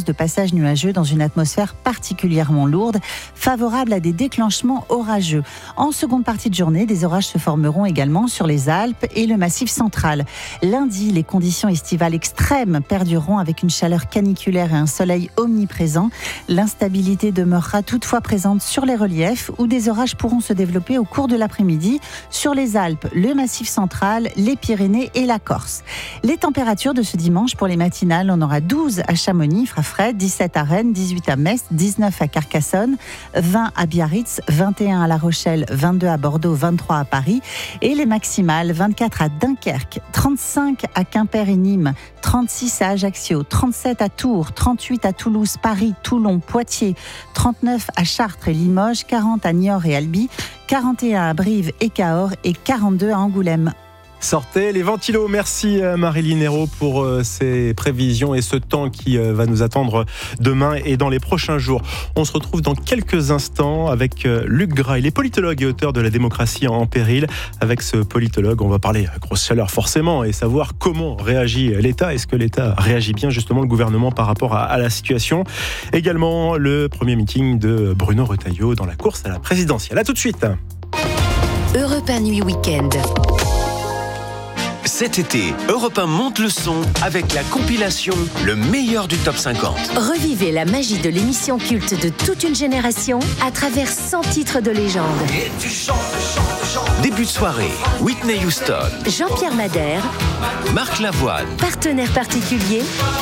de passages nuageux dans une atmosphère particulièrement lourde, favorable à des déclenchements orageux. En seconde partie de journée, des orages se formeront également sur les Alpes et le Massif central. Lundi, les conditions estivales extrêmes perdureront avec une chaleur caniculaire et un soleil omniprésent. L'instabilité demeurera toutefois présente sur les reliefs où des orages pourront se développer au cours de l'après-midi sur les Alpes, le Massif central, les Pyrénées et la Corse. Les températures de ce dimanche pour les matinales, on aura 12 à Chamonix, il fera frais, 17 à Rennes, 18 à Metz, 19 à Carcassonne, 20 à Biarritz, 21 à La Rochelle, 22 à Bordeaux, 23 à Paris et les maximales, 24 à Dunkerque, 35 à Quimper et Nîmes, 36 à Ajaccio, 37 à Tours, 38 à Toulouse, Paris, Toulon, Poitiers, 39 à Chartres et Limoges, 40 à Niort et Albi, 41 à Brive et Cahors et 42 à Angoulême. Sortez les ventilos. Merci Marilyn Hérault pour ces prévisions et ce temps qui va nous attendre demain et dans les prochains jours. On se retrouve dans quelques instants avec Luc Gras. Il est politologue et auteur de La démocratie en péril. Avec ce politologue, on va parler grosse chaleur forcément et savoir comment réagit l'État. Est-ce que l'État réagit bien, justement, le gouvernement par rapport à la situation. Également le premier meeting de Bruno Retailleau dans la course à la présidentielle. À tout de suite. Europe 1 Nuit Week-end. Cet été, Europe 1 monte le son avec la compilation Le meilleur du top 50. Revivez la magie de l'émission culte de toute une génération à travers 100 titres de légende. Et tu chantes. Début de soirée, Whitney Houston, Jean-Pierre Madère, Marc Lavoine, partenaire particulier.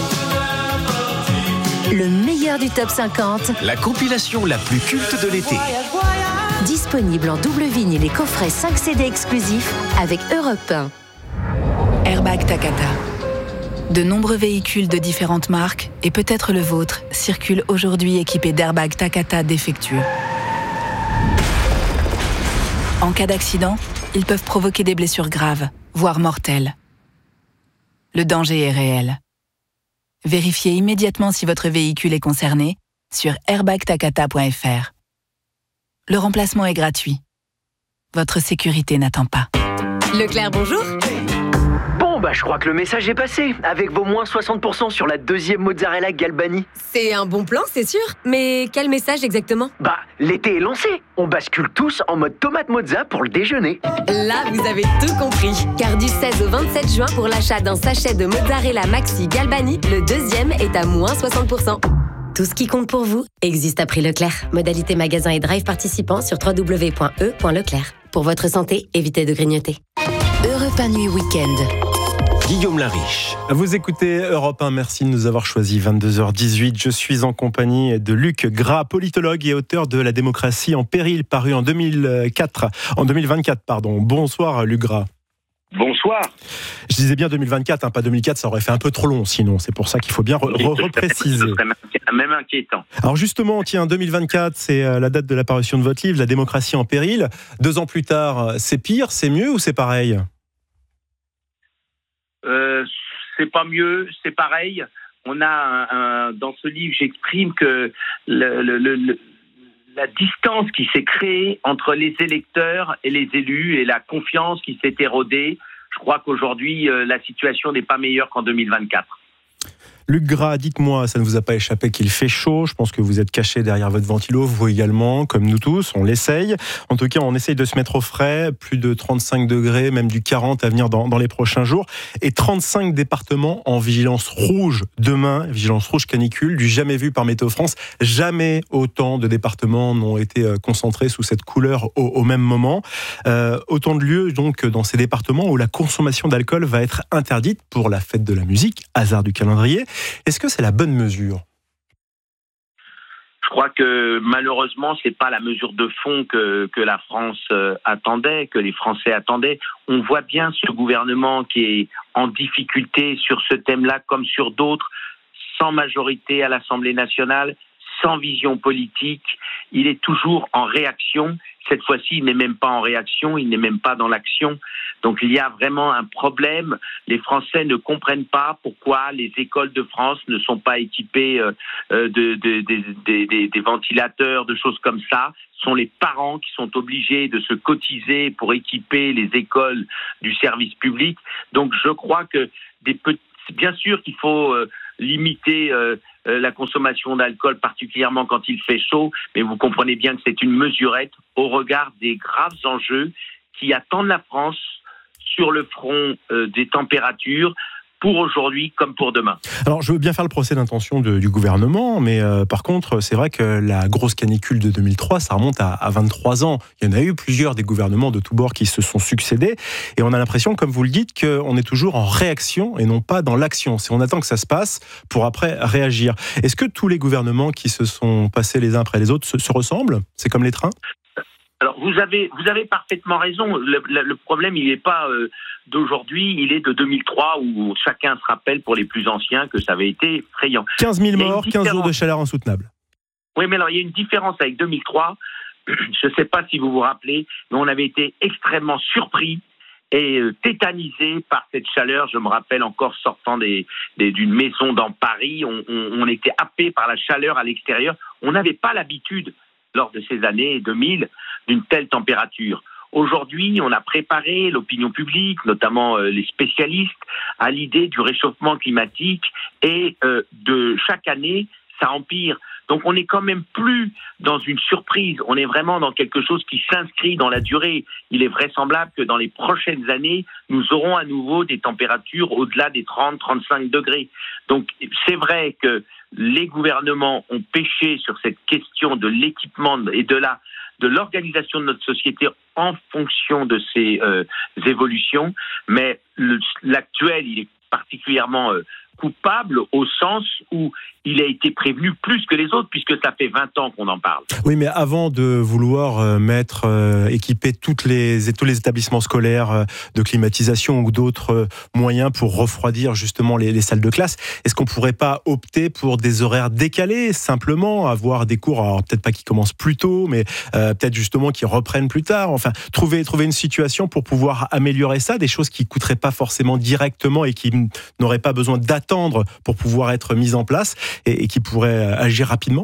Le meilleur du top 50. La compilation la plus culte de l'été. Disponible en double vinyle et coffret 5 CD exclusifs avec Europe 1. Airbag Takata. De nombreux véhicules de différentes marques, et peut-être le vôtre, circulent aujourd'hui équipés d'airbags Takata défectueux. En cas d'accident, ils peuvent provoquer des blessures graves, voire mortelles. Le danger est réel. Vérifiez immédiatement si votre véhicule est concerné sur airbagtakata.fr. Le remplacement est gratuit. Votre sécurité n'attend pas. Leclerc, bonjour. Je crois que le message est passé, avec vos moins 60% sur la deuxième mozzarella Galbani. C'est un bon plan, c'est sûr. Mais quel message exactement ? L'été est lancé. On bascule tous en mode tomate mozza pour le déjeuner. Là, vous avez tout compris. Car du 16 au 27 juin, pour l'achat d'un sachet de mozzarella Maxi Galbani, le deuxième est à moins 60%. Tout ce qui compte pour vous existe à prix Leclerc. Modalité magasin et drive participants sur www.e.leclerc. Pour votre santé, évitez de grignoter. Europe 1 Nuit Week-end. Guillaume Lariche. Vous écoutez Europe 1, merci de nous avoir choisi 22h18. Je suis en compagnie de Luc Gras, politologue et auteur de La démocratie en péril, paru en 2024. Bonsoir Luc Gras. Bonsoir. Je disais bien 2024, pas 2004, ça aurait fait un peu trop long sinon. C'est pour ça qu'il faut bien repréciser. C'est même inquiétant. Alors justement, 2024, c'est la date de l'apparition de votre livre, La démocratie en péril. 2 ans plus tard, c'est pire, c'est mieux ou c'est pareil ? C'est pas mieux, c'est pareil. On a dans ce livre, j'exprime que la distance qui s'est créée entre les électeurs et les élus et la confiance qui s'est érodée, je crois qu'aujourd'hui, la situation n'est pas meilleure qu'en 2024. Luc Gras, dites-moi, ça ne vous a pas échappé qu'il fait chaud. Je pense que vous êtes caché derrière votre ventilo, vous également, comme nous tous. On l'essaye. En tout cas, on essaye de se mettre au frais. Plus de 35 degrés, même du 40 à venir dans les prochains jours. Et 35 départements en vigilance rouge demain, vigilance rouge canicule, du jamais vu par Météo France. Jamais autant de départements n'ont été concentrés sous cette couleur au même moment. Autant de lieux, donc, dans ces départements où la consommation d'alcool va être interdite pour la fête de la musique, hasard du calendrier. Est-ce que c'est la bonne mesure ? Je crois que malheureusement, c'est pas la mesure de fond que la France attendait, que les Français attendaient. On voit bien ce gouvernement qui est en difficulté sur ce thème-là comme sur d'autres, sans majorité à l'Assemblée nationale, sans vision politique. Il est toujours en réaction. Cette fois-ci, il n'est même pas en réaction, il n'est même pas dans l'action. Donc il y a vraiment un problème. Les Français ne comprennent pas pourquoi les écoles de France ne sont pas équipées des ventilateurs, de choses comme ça. Ce sont les parents qui sont obligés de se cotiser pour équiper les écoles du service public. Donc je crois que bien sûr qu'il faut limiter la consommation d'alcool, particulièrement quand il fait chaud, mais vous comprenez bien que c'est une mesurette au regard des graves enjeux qui attendent la France sur le front des températures, pour aujourd'hui comme pour demain. Alors, je veux bien faire le procès d'intention du gouvernement, mais par contre, c'est vrai que la grosse canicule de 2003, ça remonte à 23 ans. Il y en a eu plusieurs des gouvernements de tous bords qui se sont succédés, et on a l'impression, comme vous le dites, qu'on est toujours en réaction et non pas dans l'action. C'est on attend que ça se passe pour après réagir. Est-ce que tous les gouvernements qui se sont passés les uns après les autres se ressemblent ? C'est comme les trains ? Alors, vous avez parfaitement raison. Le problème, il n'est pas d'aujourd'hui, il est de 2003, où chacun se rappelle, pour les plus anciens, que ça avait été effrayant. 15 000 morts, 15 jours de chaleur insoutenable. Oui, mais alors, il y a une différence avec 2003. Je ne sais pas si vous vous rappelez, mais on avait été extrêmement surpris et tétanisé par cette chaleur. Je me rappelle encore, sortant d'une maison dans Paris, on était happé par la chaleur à l'extérieur. On n'avait pas l'habitude, lors de ces années 2000, d'une telle température. Aujourd'hui, on a préparé l'opinion publique, notamment les spécialistes, à l'idée du réchauffement climatique et de chaque année, ça empire. Donc on n'est quand même plus dans une surprise, on est vraiment dans quelque chose qui s'inscrit dans la durée. Il est vraisemblable que dans les prochaines années, nous aurons à nouveau des températures au-delà des 30-35 degrés. Donc c'est vrai que les gouvernements ont péché sur cette question de l'équipement et de l'organisation de notre société en fonction de ces évolutions, mais l'actuel, il est particulièrement coupable au sens où il a été prévenu plus que les autres, puisque ça fait 20 ans qu'on en parle. Oui, mais avant de vouloir équiper tous les établissements scolaires de climatisation ou d'autres moyens pour refroidir justement les salles de classe, est-ce qu'on ne pourrait pas opter pour des horaires décalés, simplement avoir des cours, alors peut-être pas qui commencent plus tôt, mais peut-être justement qui reprennent plus tard, enfin trouver une situation pour pouvoir améliorer ça, des choses qui ne coûteraient pas forcément directement et qui n'auraient pas besoin d'attendre pour pouvoir être mises en place et qui pourraient agir rapidement?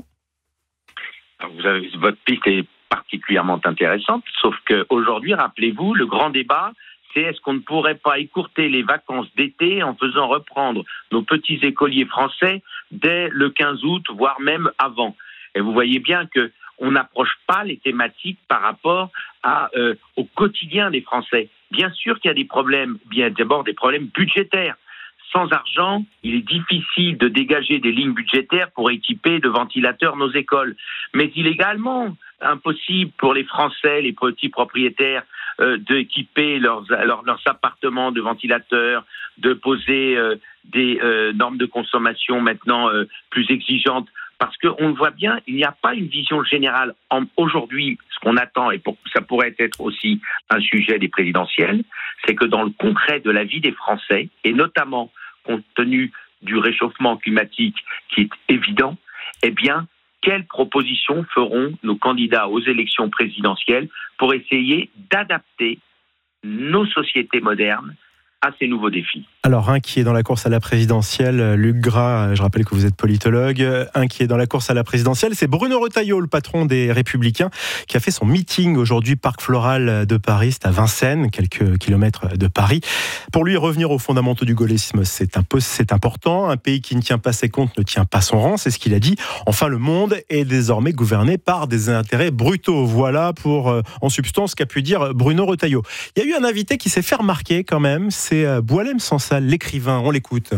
Votre piste est particulièrement intéressante, sauf qu'aujourd'hui, rappelez-vous, le grand débat, c'est est-ce qu'on ne pourrait pas écourter les vacances d'été en faisant reprendre nos petits écoliers français dès le 15 août, voire même avant. Et vous voyez bien qu'on n'approche pas les thématiques par rapport au quotidien des Français. Bien sûr qu'il y a des problèmes, bien d'abord des problèmes budgétaires. Sans argent, il est difficile de dégager des lignes budgétaires pour équiper de ventilateurs nos écoles. Mais il est également impossible pour les Français, les petits propriétaires, d'équiper leurs appartements de ventilateurs, de poser des normes de consommation maintenant plus exigeantes. Parce qu'on le voit bien, il n'y a pas une vision générale. Aujourd'hui, ce qu'on attend, et ça pourrait être aussi un sujet des présidentielles, c'est que dans le concret de la vie des Français, et notamment compte tenu du réchauffement climatique qui est évident, eh bien, quelles propositions feront nos candidats aux élections présidentielles pour essayer d'adapter nos sociétés modernes à ces nouveaux défis? Alors, un qui est dans la course à la présidentielle, Luc Gras, je rappelle que vous êtes politologue, un qui est dans la course à la présidentielle, c'est Bruno Retailleau, le patron des Républicains, qui a fait son meeting aujourd'hui, Parc Floral de Paris, c'est à Vincennes, quelques kilomètres de Paris. Pour lui, revenir aux fondamentaux du gaullisme, c'est important. Un pays qui ne tient pas ses comptes ne tient pas son rang, c'est ce qu'il a dit. Enfin, le monde est désormais gouverné par des intérêts brutaux. Voilà pour, en substance, ce qu'a pu dire Bruno Retailleau. Il y a eu un invité qui s'est fait remarquer quand même, c'est Boualem Sansal, l'écrivain. On l'écoute.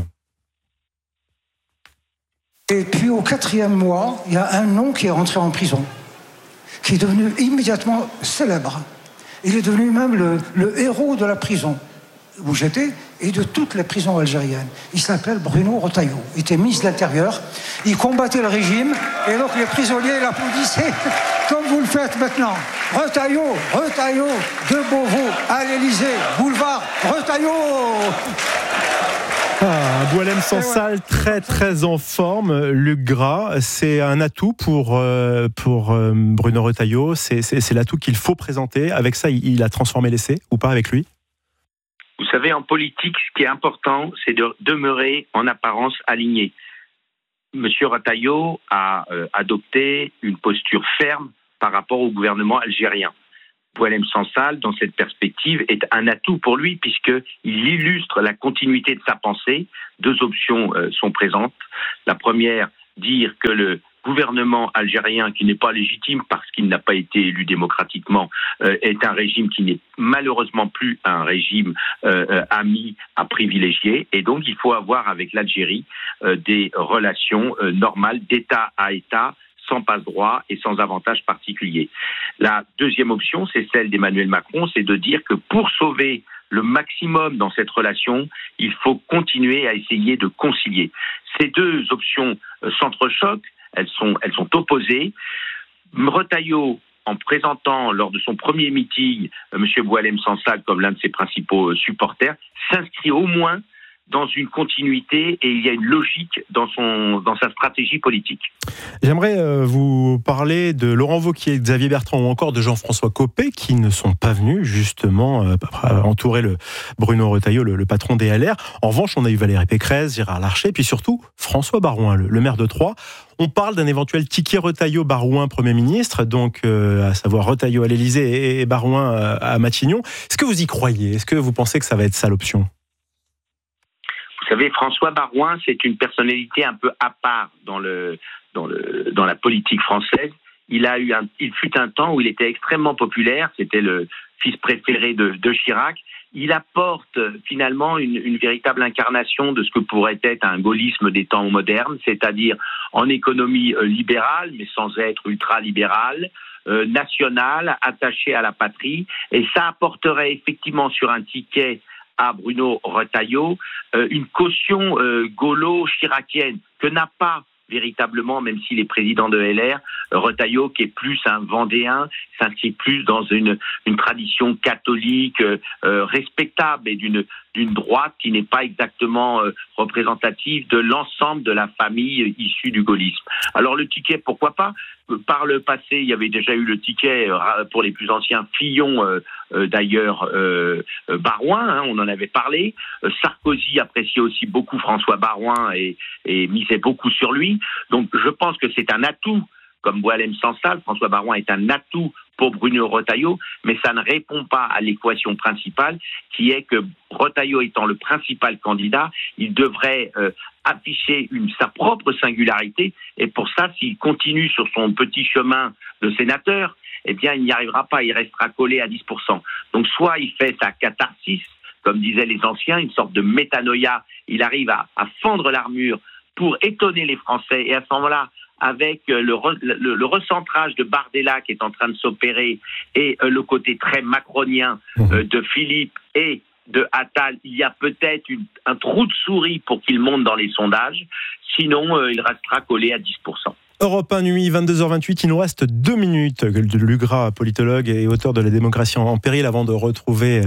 Et puis au 4e mois, il y a un nom qui est rentré en prison, qui est devenu immédiatement célèbre. Il est devenu même le héros de la prison où j'étais et de toutes les prisons algériennes. Il s'appelle Bruno Retailleau. Il était ministre de l'Intérieur. Il combattait le régime et donc les prisonniers l'applaudissaient comme vous le faites maintenant. Retailleau, Retailleau, de Beauvau à l'Élysée, boulevard Retailleau. Boualem Sansal, très très en forme. Luc Gras, c'est un atout pour Bruno Retailleau. C'est l'atout qu'il faut présenter. Avec ça, il a transformé l'essai ou pas avec lui? Vous savez, en politique, ce qui est important, c'est de demeurer en apparence aligné. Monsieur Retailleau a adopté une posture ferme par rapport au gouvernement algérien. Boualem Sansal, dans cette perspective, est un atout pour lui puisqu'il illustre la continuité de sa pensée. Deux options sont présentes. La première, dire que le gouvernement algérien, qui n'est pas légitime parce qu'il n'a pas été élu démocratiquement, est un régime qui n'est malheureusement plus un régime ami à privilégier. Et donc, il faut avoir avec l'Algérie des relations normales d'État à État, sans passe-droit et sans avantage particulier. La deuxième option, c'est celle d'Emmanuel Macron, c'est de dire que pour sauver le maximum dans cette relation, il faut continuer à essayer de concilier. Ces deux options s'entrechoquent, elles sont opposées. Retailleau, en présentant lors de son premier meeting M. Boualem Sansal comme l'un de ses principaux supporters, s'inscrit au moins dans une continuité et il y a une logique dans sa stratégie politique. J'aimerais vous parler de Laurent Wauquiez, Xavier Bertrand ou encore de Jean-François Copé qui ne sont pas venus justement entourer le Bruno Retailleau, le patron des LR. En revanche, on a eu Valérie Pécresse, Gérard Larcher, puis surtout François Barouin, le maire de Troyes. On parle d'un éventuel ticket Retailleau-Barouin Premier ministre, donc à savoir Retailleau à l'Élysée et Barouin à Matignon. Est-ce que vous y croyez ? Est-ce que vous pensez que ça va être ça l'option ? Vous savez, François Barouin, c'est une personnalité un peu à part dans la politique française. Il fut un temps où il était extrêmement populaire. C'était le fils préféré de Chirac. Il apporte finalement une véritable incarnation de ce que pourrait être un gaullisme des temps modernes, c'est-à-dire en économie libérale, mais sans être ultra-libérale, nationale, attachée à la patrie. Et ça apporterait effectivement sur un ticket à Bruno Retailleau une caution gaulo-chiracienne que n'a pas véritablement, même s'il est président de LR, Retailleau, qui est plus un Vendéen, s'inscrit plus dans une tradition catholique respectable et d'une droite qui n'est pas exactement représentative de l'ensemble de la famille issue du gaullisme. Alors le ticket, pourquoi pas ? Par le passé, il y avait déjà eu le ticket pour les plus anciens, Fillon, d'ailleurs, Barouin, on en avait parlé. Sarkozy appréciait aussi beaucoup François Barouin et misait beaucoup sur lui. Donc je pense que c'est un atout, comme Boualem Sansal. François Barouin est un atout pour Bruno Retailleau, mais ça ne répond pas à l'équation principale, qui est que Retailleau étant le principal candidat, il devrait afficher sa propre singularité, et pour ça, s'il continue sur son petit chemin de sénateur, eh bien, il n'y arrivera pas, il restera collé à 10%. Donc, soit il fait sa catharsis, comme disaient les anciens, une sorte de métanoïa, il arrive à fendre l'armure pour étonner les Français, et à ce moment-là, avec le recentrage de Bardella qui est en train de s'opérer et le côté très macronien de Philippe et de Attal, il y a peut-être un trou de souris pour qu'il monte dans les sondages. Sinon, il restera collé à 10%. Europe 1 nuit, 22h28, il nous reste 2 minutes. Luc Gras, politologue et auteur de La démocratie en péril, avant de retrouver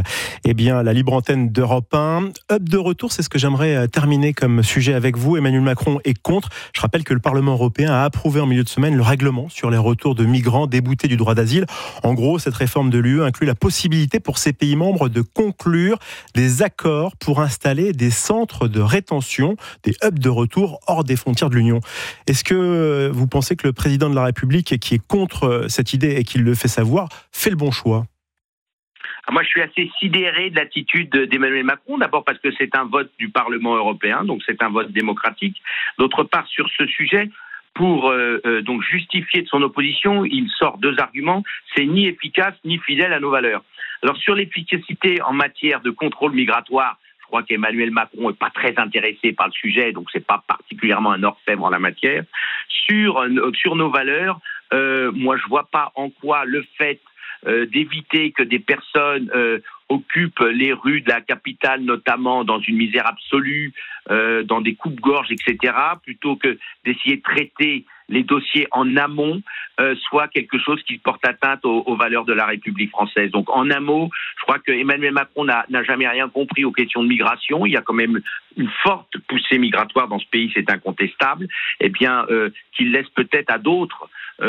la libre antenne d'Europe 1. Hub de retour, c'est ce que j'aimerais terminer comme sujet avec vous. Emmanuel Macron est contre. Je rappelle que le Parlement européen a approuvé en milieu de semaine le règlement sur les retours de migrants déboutés du droit d'asile. En gros, cette réforme de l'UE inclut la possibilité pour ces pays membres de conclure des accords pour installer des centres de rétention, des hubs de retour hors des frontières de l'Union. Est-ce que vous pensez que le président de la République, qui est contre cette idée et qui le fait savoir, fait le bon choix ? Moi, je suis assez sidéré de l'attitude d'Emmanuel Macron. D'abord parce que c'est un vote du Parlement européen, donc c'est un vote démocratique. D'autre part, sur ce sujet, pour donc justifier de son opposition, il sort 2 arguments. C'est ni efficace ni fidèle à nos valeurs. Alors sur l'efficacité en matière de contrôle migratoire, je crois qu'Emmanuel Macron n'est pas très intéressé par le sujet, donc c'est pas particulièrement un orfèvre en la matière. Sur nos valeurs, moi je vois pas en quoi le fait d'éviter que des personnes occupent les rues de la capitale, notamment dans une misère absolue, dans des coupes-gorges, etc., plutôt que d'essayer de traiter les dossiers en amont, soit quelque chose qui porte atteinte aux valeurs de la République française. Donc en un mot, je crois que Emmanuel Macron n'a jamais rien compris aux questions de migration. Il y a quand même une forte poussée migratoire dans ce pays, c'est incontestable. Eh bien, qu'il laisse peut-être à d'autres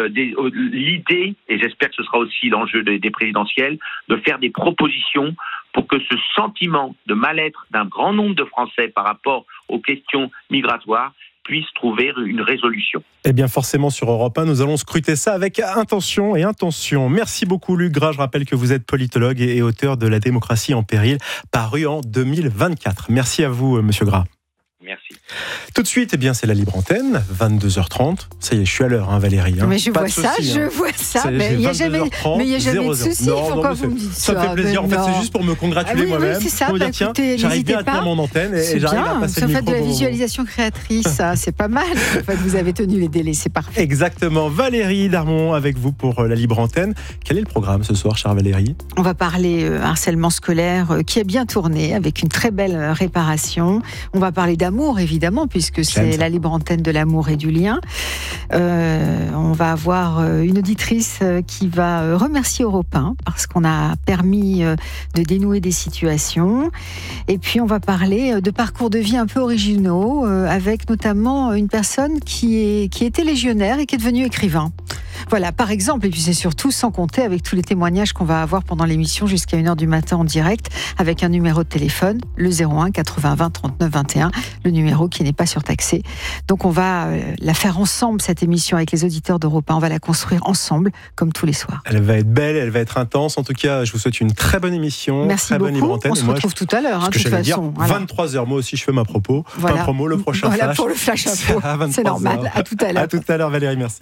l'idée, et j'espère que ce sera aussi l'enjeu des présidentielles, de faire des propositions pour que ce sentiment de mal-être d'un grand nombre de Français par rapport aux questions migratoires puisse trouver une résolution. Eh bien, forcément, sur Europe 1, nous allons scruter ça avec intention et intention. Merci beaucoup, Luc Gras. Je rappelle que vous êtes politologue et auteur de La démocratie en péril, paru en 2024. Merci à vous, monsieur Gras. Merci. Tout de suite, eh bien, c'est la libre antenne, 22h30. Ça y est, je suis à l'heure, Valérie. Mais je Pas vois de ça, souci, je vois ça. Mais il n'y a jamais de souci. Pourquoi vous me dites ça? Ça fait plaisir. En fait, c'est juste pour me congratuler moi-même. Oui, c'est ça. Pour me dire, tiens, j'arrive bien à tenir mon antenne et j'arrive à passer le micro. Ça fait de la visualisation créatrice, ça, c'est pas mal. En fait, vous avez tenu les délais, c'est parfait. Exactement. Valérie Darmon avec vous pour la libre antenne. Quel est le programme ce soir, chère Valérie? On va parler harcèlement scolaire qui a bien tourné avec une très belle réparation. On va parler d'amour, évidemment, puisque c'est la libre antenne de l'amour et du lien. On va avoir une auditrice qui va remercier Europe 1 parce qu'on a permis de dénouer des situations. Et puis, on va parler de parcours de vie un peu originaux avec notamment une personne qui était légionnaire et qui est devenue écrivain. Voilà, par exemple, et puis c'est surtout sans compter avec tous les témoignages qu'on va avoir pendant l'émission jusqu'à 1h du matin en direct, avec un numéro de téléphone, le 01 80 20 39 21, le numéro qui n'est pas surtaxé. Donc on va la faire ensemble, cette émission, avec les auditeurs d'Europe 1. On va la construire ensemble, comme tous les soirs. Elle va être belle, elle va être intense. En tout cas, je vous souhaite une très bonne émission. Merci très beaucoup. Bonne libre antenne. On se retrouve tout à l'heure, de toute façon. Voilà. 23h, moi aussi je fais ma promo. Voilà. Pas promo, le prochain flash. Pour le flash info, c'est normal. À tout à l'heure. À tout à l'heure, Valérie, merci.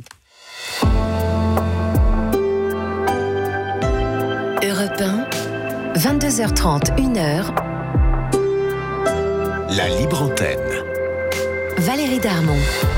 Europe 1, 22h30, 1h. La libre antenne. Valérie Darmon.